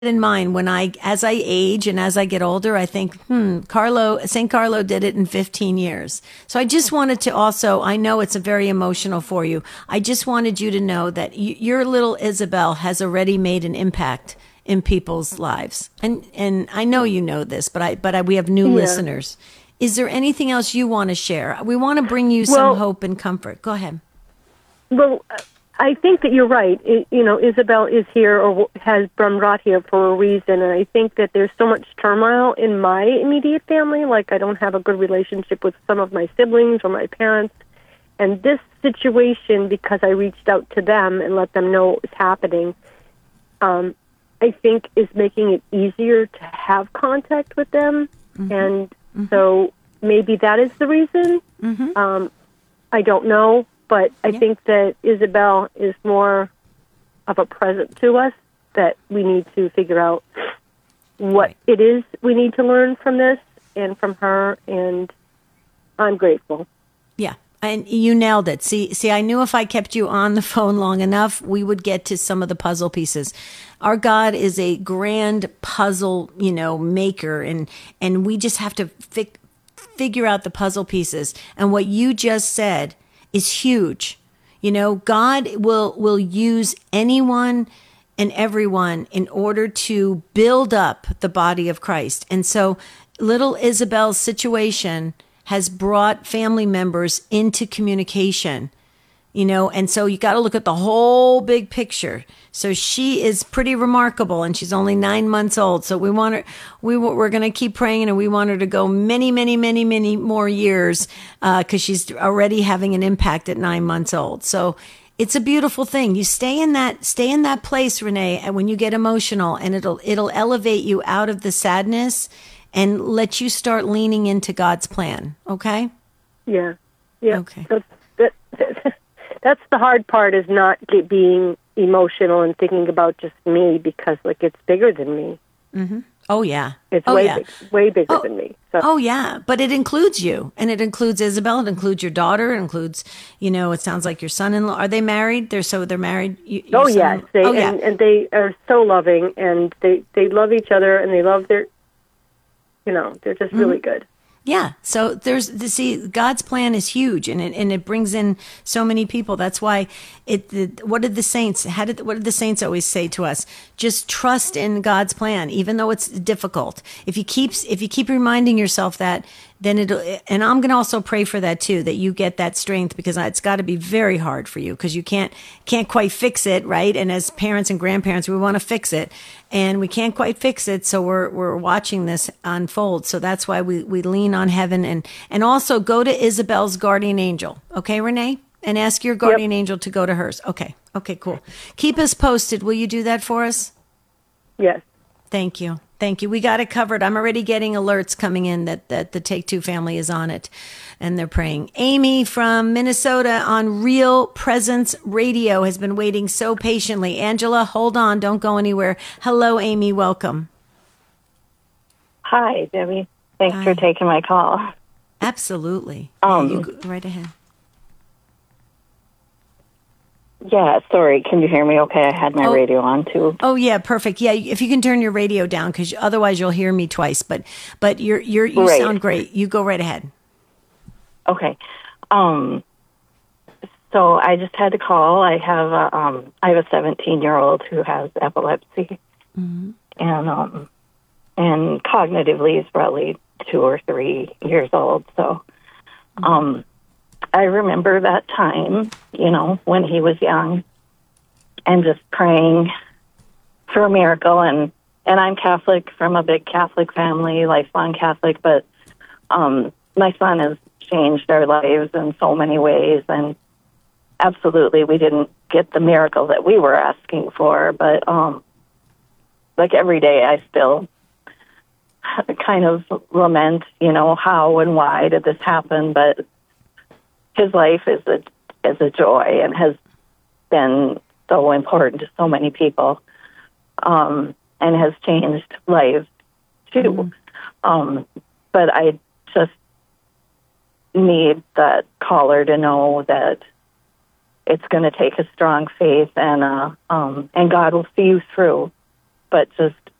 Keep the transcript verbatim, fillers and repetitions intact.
in mind when I, as I age and as I get older, I think, hmm, Carlo, Saint Carlo did it in fifteen years. So I just wanted to also, I know it's a very emotional for you. I just wanted you to know that y- your little Isabel has already made an impact in people's lives. And, and I know you know this, but I, but I, we have new Yeah. listeners. Is there anything else you want to share? We want to bring you some Well- hope and comfort. Go ahead. Well, I think that you're right. It, you know, Isabel is here or has been brought here for a reason, and I think that there's so much turmoil in my immediate family. Like, I don't have a good relationship with some of my siblings or my parents, and this situation, because I reached out to them and let them know what was happening, um, I think is making it easier to have contact with them, mm-hmm. and mm-hmm. so maybe that is the reason. Mm-hmm. Um, I don't know. But I yeah. think that Isabel is more of a present to us, that we need to figure out what right. it is we need to learn from this and from her, and I'm grateful. Yeah, and you nailed it. See, see, I knew if I kept you on the phone long enough, we would get to some of the puzzle pieces. Our God is a grand puzzle, you know, maker, and, and we just have to fi- figure out the puzzle pieces. And what you just said is huge. You know, God will will use anyone and everyone in order to build up the body of Christ. And so little Isabel's situation has brought family members into communication, you know, and so you got to look at the whole big picture. So she is pretty remarkable, and she's only nine months old. So we want her, we, we're going to keep praying, and we want her to go many, many, many, many more years, uh, cause she's already having an impact at nine months old. So it's a beautiful thing. You stay in that, stay in that place, Renee, and when you get emotional, and it'll, it'll elevate you out of the sadness and let you start leaning into God's plan. Okay? Yeah. Yeah. Okay. That's, that, that, that's the hard part, is not get, being emotional and thinking about just me, because like it's bigger than me. Mm-hmm. Oh yeah, it's oh, way yeah. big, way bigger oh, than me. So. Oh yeah, but it includes you, and it includes Isabel. It includes your daughter. It includes, you know, it sounds like your son-in-law. Are they married? They're so they're married. You, oh yes, they, oh yeah, and, and they are so loving, and they they love each other, and they love their, you know, they're just mm-hmm. really good. Yeah. So there's the see God's plan is huge, and it and it brings in so many people. That's why it. The, what did the saints? How did what did the saints always say to us? Just trust in God's plan, even though it's difficult. If you keep if you keep reminding yourself that, then it'll. And I'm going to also pray for that too, that you get that strength, because it's got to be very hard for you, because you can't can't quite fix it, right? And as parents and grandparents, we want to fix it, and we can't quite fix it. So we're we're watching this unfold. So that's why we we lean on heaven, and and also go to Isabel's guardian angel. Okay, Renee, and ask your guardian yep. angel to go to hers. Okay. Okay. Cool. Keep us posted. Will you do that for us? Yes. Thank you. Thank you. We got it covered. I'm already getting alerts coming in that, that the Take Two family is on it, and they're praying. Amy from Minnesota on Real Presence Radio has been waiting so patiently. Angela, hold on. Don't go anywhere. Hello, Amy. Welcome. Hi, Debbie. Thanks Hi. for taking my call. Absolutely. Um, yeah, you go right ahead. Yeah, sorry. Can you hear me okay? I had my oh, radio on, too. Oh, yeah, perfect. Yeah, if you can turn your radio down, because otherwise you'll hear me twice. But but you're, you're, you right. sound great. You go right ahead. Okay. Um. So I just had to call. I have a, um, I have a seventeen-year-old who has epilepsy. Mm-hmm. And, um, and cognitively is probably two or three years old. So mm-hmm. um. I remember that time, you know, when he was young, and just praying for a miracle. And, and I'm Catholic, from a big Catholic family, lifelong Catholic, but um, my son has changed our lives in so many ways. And absolutely, we didn't get the miracle that we were asking for. But um, like every day, I still kind of lament, you know, how and why did this happen? But his life is a is a joy, and has been so important to so many people, um, and has changed lives too. Mm-hmm. Um, but I just need that caller to know that it's going to take a strong faith, and uh, um, and God will see you through. but just